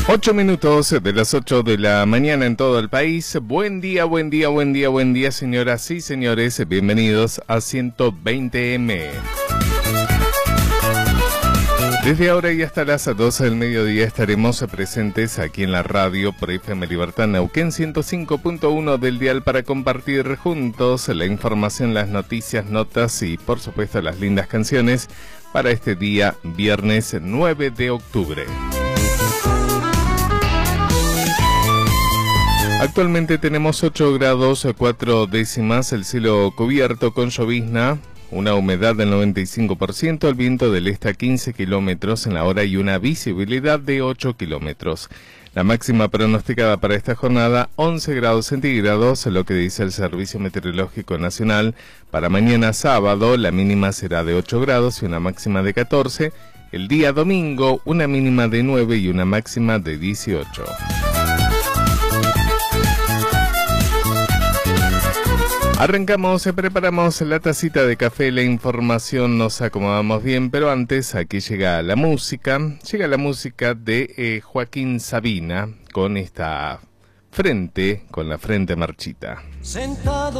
8 minutos de las 8 de la mañana en todo el país. Buen día, buen día, buen día, buen día, señoras y señores. Bienvenidos a 120M. Desde ahora y hasta las 12 del mediodía estaremos presentes aquí en la radio por FM Libertad Neuquén 105.1 del dial para compartir juntos la información, las noticias, notas y por supuesto las lindas canciones para este día viernes 9 de octubre. Actualmente tenemos 8 grados 4 décimas, el cielo cubierto con llovizna, una humedad del 95%, el viento del este a 15 kilómetros en la hora y una visibilidad de 8 kilómetros. La máxima pronosticada para esta jornada, 11 grados centígrados, lo que dice el Servicio Meteorológico Nacional. Para mañana sábado, la mínima será de 8 grados y una máxima de 14. El día domingo, una mínima de 9 y una máxima de 18. Arrancamos, preparamos la tacita de café, la información, nos acomodamos bien, pero antes aquí llega la música de Joaquín Sabina con esta frente, con la frente marchita. Sentado